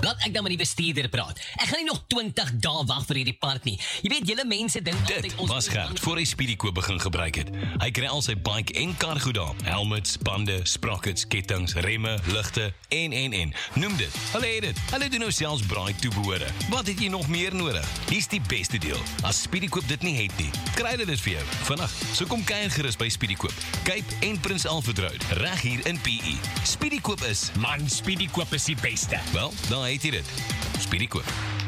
Laat ek dan met die bestuurder praat. Ek gaan nie nog 20 dae wag vir hierdie part nie. Jy weet, julle mense dink Dit was Gert voor hy Speedykoop begin gebruik het. Hy kry al sy bike en kar goed daar. Helmets, bande, sprockets, kettinge, remme, ligte en. Noem dit. Hulle het dit. Hulle doen nou selfs braai toebehore. Wat het jy nog meer nodig? Hier's die beste deel. As Speedykoop dit nie het nie, kry hulle dit vir jou. Vandag, so kom kuier gerus by Speedykoop. Cape en Prins Alfred Road, reg hier in PE. Speedykoop is, Man, Speedykoop is die beste. wel, daar het jy dit. Speedykoop.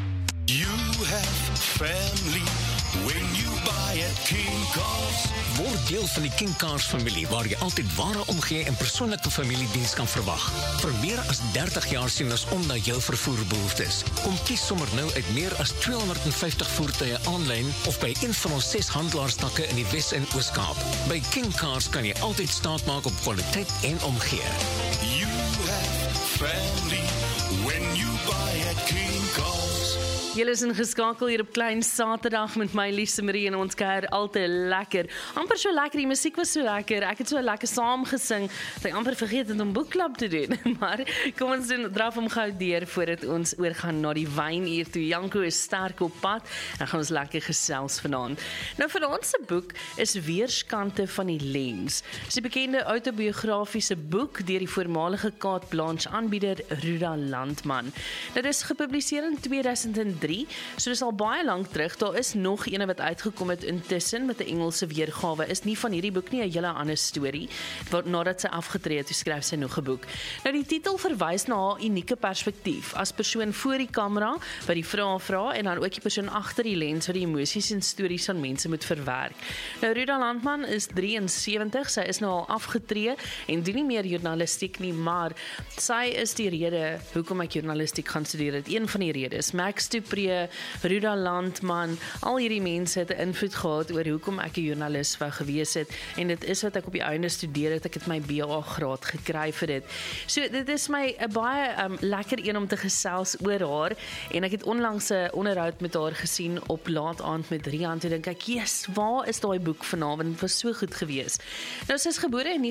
You have family when you buy at King Cars. Word deel van die King Cars familie, waar jy altyd ware omgee en persoonlike familiediens kan verwag. Vir meer as 30 jaar sien ons om na jou vervoerbehoeftes. Kom kies sommer nou uit meer as 250 voertuie aanlyn of by een van ons 6 handelaarstakke in die Wes- en Oos-Kaap. By King Cars kan jy altyd staat maak op kwaliteit en omgee. You have family when you buy at King Cars. Julle is ingeskakel hier op Klein Saterdag met my liefste Marie en ons kuier altyd lekker. Amper so lekker, die musiek was so lekker. Ek het so lekker saam gesing dat ek amper vergeet het om boekklub te doen. Maar kom ons doen draf hom gou deur voordat ons oorgaan na die wynuur toe. Janko is sterk op pad en dan gaan ons lekker gesels vanaand. Nou vanaand se boek is Weerskante van die Lens. Dis 'n bekende autobiografiese boek deur die voormalige Carte Blanche aanbieder Ruda Landman. Dit is gepubliseer in 2003. So dis al baie lank terug. Daar is nog ene wat uitgekom het intussen met 'n Engelse weergawe. Is nie van hierdie boek nie, 'n hele ander storie. Nadat sy afgetree het, skryf sy nog 'n boek. Nou die titel verwys na haar unieke perspektief as persoon voor die kamera wat die vrae vra en dan ook die persoon agter die lens wat die emosies en stories van mense moet verwerk. Nou Ruda Landman is 73, sy is nou al afgetree en doen nie meer journalistiek nie, maar sy is die rede hoekom ek journalistiek gaan studeer het. Een van die redes. Max Dupree, Ruda Landman, al hierdie mense het 'n invloed gehad oor hoekom ek 'n joernalis wou gewees het en dit is wat ek op die einde studeer het. Ek het my BA graad gekry vir dit. So dit is my 'n baie lekker een om te gesels oor haar en ek het onlangs 'n onderhoud met haar gesien op laat aand met Rian toe dink ek, "Yes, waar is daai boek vanavond? Dit was so goed geweest." Nou sy is gebore in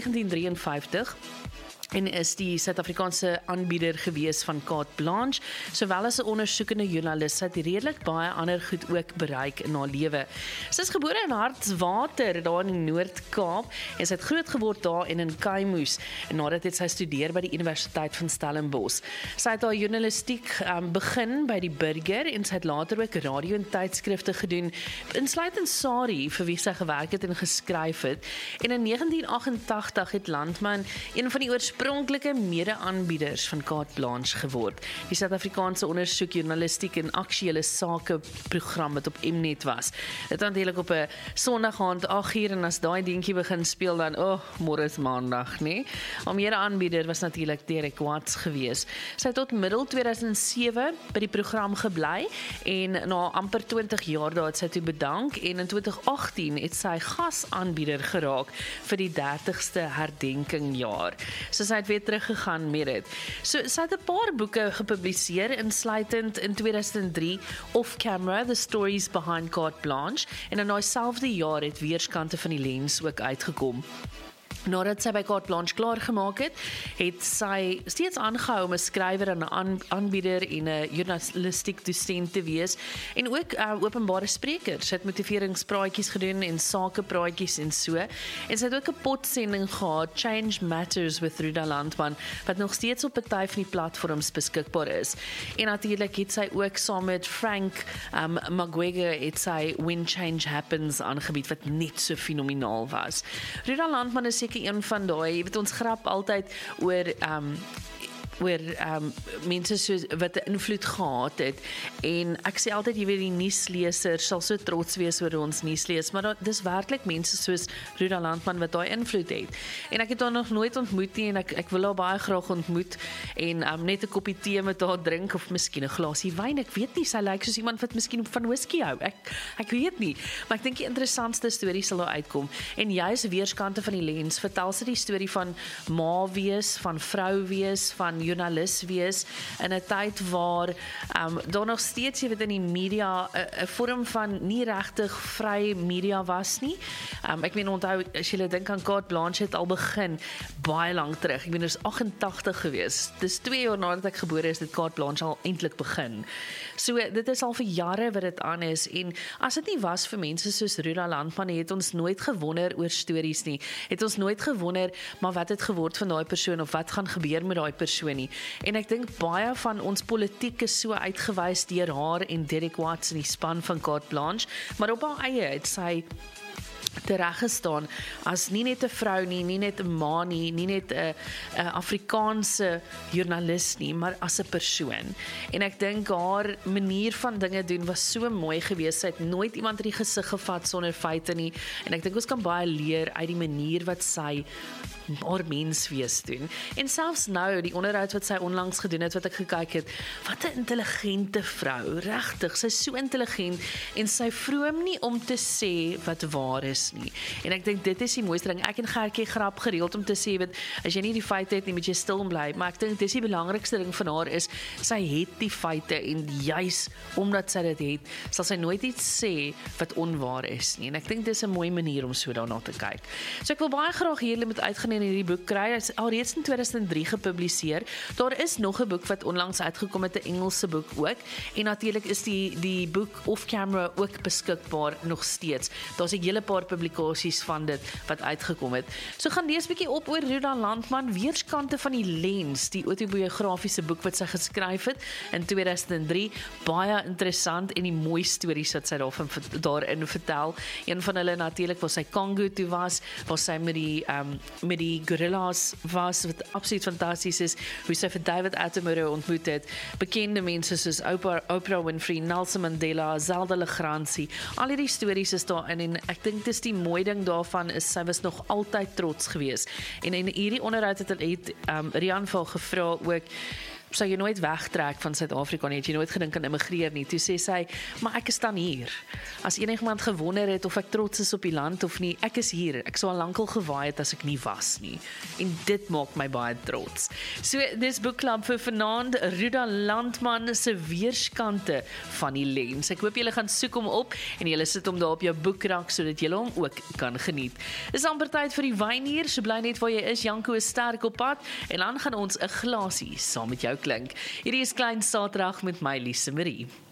1953 en is die Suid-Afrikaanse aanbieder gewees van Carte Blanche, sowel as 'n ondersoekende joernalis. Sy het redelik baie ander goed ook bereik in haar lewe. Sy is gebore in Hartswater, daar in die Noord-Kaap, en sy het groot geword daar en in Kaimoes, en nadat het sy studeer by die Universiteit van Stellenbosch. Sy het haar journalistiek begin by die Burger, en sy het later ook radio en tydskrifte gedoen, insluitend Sari, vir wie sy gewerk het en geskryf het, en in 1988 het Landman een van die oorspronklike mede-aanbieders van Carte Blanche geword. Die Suid-Afrikaanse ondersoek, journalistiek en aktuele sake program wat op Mnet was. Dit natuurlik op 'n Sondag aand 8uur en as daai dingetjie begin speel dan, môre is Maandag, nee. Haar mede-aanbieder was natuurlik Derek Watts gewees. Sy het tot middel 2007 by die program gebly en na amper 20 jaar daar het sy toe bedank en in 2018 het sy gasaanbieder geraak vir die 30ste herdenkingjaar. So sy het weer teruggegaan met dit. So sy het 'n paar boeke gepubliseer, insluitend in 2003 Off Camera, The Stories Behind Carte Blanche, en in daai selfde jaar het Weerskante van die Lens ook uitgekom. Nadat sy by Carte Blanche klaar gemaak het, het sy steeds aangehou om 'n skrywer en 'n aanbieder en 'n journalistiek dosent te wees en ook openbare spreker. Sy het motiveringspraatjies gedoen en sakepraatjies en so. En sy het ook 'n potsending gehad, Change Matters with Ruda Landman, wat nog steeds op party van die platforms beskikbaar is. En natuurlik het sy ook saam met Frank Magwege het sy When Change Happens aangebied, wat net so fenomenaal was. Ruda Landman is seker een van daai, jy weet ons grap altyd oor mense so wat 'n invloed gehad het en ek sê altyd jy weet die nuusleser sal so trots wees oor ons nuuslees, maar dis werklik mense soos Ruda Landman wat daai invloed het en ek het haar nog nooit ontmoet nie en ek wil haar baie graag ontmoet en net 'n koppie tee met haar drink of miskien 'n glasie wyn, ek weet nie, sy lyk soos iemand wat miskien van whisky hou, ek weet nie, maar ek dink die interessantste storie sal daar uitkom en juist Weerskante van die Lens vertel sy die storie van ma wees, van vrou wees, van joernalis wees in 'n tyd waar daar nog steeds jy weet in die media 'n vorm van nie regtig vry media was nie. Ek meen onthou as jy dink aan Carte Blanche het al begin baie lank terug. Ek meen dit is 88 gewees. Dis 2 jaar nadat ek gebore is, dit Carte Blanche al eintlik begin. So dit is al vir jare wat dit aan is en as dit nie was vir mense soos Rhoda Landman het ons nooit gewonder oor stories nie. Het ons nooit gewonder maar wat het geword van daai persoon of wat gaan gebeur met daai persoon nie. En ek dink baie van ons politiek is so uitgewys deur haar en Derek Watts in die span van Carte Blanche, maar op haar eie het sy tereggestaan as nie net 'n vrou nie, nie net 'n ma nie, nie net 'n Afrikaanse joernalis nie, maar as 'n persoon. En ek dink haar manier van dinge doen was so mooi geweest. Sy het nooit iemand in die gesig gevat sonder feite nie. En ek dink ons kan baie leer uit die manier wat sy haar menswees doen. En selfs nou, die onderhoud wat sy onlangs gedoen het, wat ek gekyk het, wat 'n intelligente vrou, regtig, sy is so intelligent, en sy vroom nie om te sê wat waar is nie. En ek dink dit is die mooiste ding. Ek en Gertjie grap gereeld om te sê, weet, as jy nie die feite het nie, moet jy stil bly, maar ek dink dis die belangrikste ding van haar is, sy het die feite, en juis omdat sy dit het, sal sy nooit iets sê wat onwaar is nie. En ek dink dis 'n mooi manier om so daarna te kyk. So ek wil baie graag julle moet uitgaan in hierdie boek kry. Hy is alreeds in 2003 gepubliseer. Daar is nog 'n boek wat onlangs uitgekom het, 'n Engelse boek ook. En natuurlik is die boek Off Camera ook beskikbaar nog steeds. Daar's 'n hele paar publikasies van dit wat uitgekom het. So gaan lees 'n bietjie op oor Rhoda Landman, Weerskante van die Lens, die autobiografiese boek wat sy geskryf het in 2003. Baie interessant en die mooi stories wat sy daarin vertel. Een van hulle natuurlik waar sy Congo toe was, waar sy met die gorillas was, wat absoluut fantasties is, hoe sy vir David Attenborough ontmoet het, bekende mense soos Oprah Winfrey, Nelson Mandela, Zelda Legrandsie, al hierdie stories is daarin, en ek dink dis die mooi ding daarvan is, sy was nog altyd trots geweest. En in hierdie onderhoud het Rian vir gevra ook, sou jy nooit wegtrek van Suid-Afrika nie, het jy nooit gedink aan immigreer nie. Toe sê sy, maar ek is dan hier. As enigiemand gewonder het of ek trots is op die land of nie, ek is hier. Ek sou al lankal gewaai het as ek nie was nie. En dit maak my baie trots. So, dis boekklub vir vanaand, Rhoda Landman se Weerskante van die Lens. Ek hoop julle gaan soek hom op en julle sit hom daar op jou boekrak sodat julle hom ook kan geniet. Dis amper tyd vir die wyn hier, so bly net waar jy is. Janko is sterk op pad en dan gaan ons 'n glasie saam met jou klink. Hierdie is Klein Saterdag met my Lise Marie.